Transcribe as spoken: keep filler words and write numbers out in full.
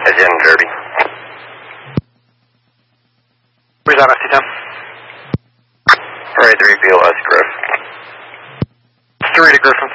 Again, Derby. Where's that, S T ten? Alright, three, B L S, Griff. three to Griffin.